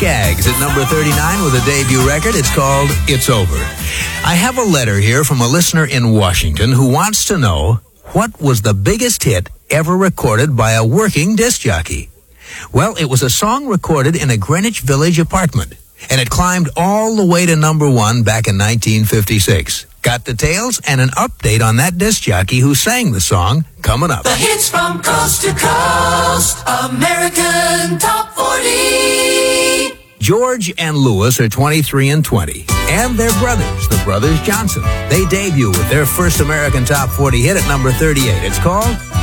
Skaggs at number 39 with a debut record. It's called It's Over. I have a letter here from a listener in Washington who wants to know what was the biggest hit ever recorded by a working disc jockey. Well, it was a song recorded in a Greenwich Village apartment, and it climbed all the way to number 1 back in 1956. Got details and an update on that disc jockey who sang the song coming up. The hits from coast to coast, American Top 40. George and Louis are 23 and 20, and they're brothers, the Brothers Johnson. They debut with their first American Top 40 hit at number 38. It's called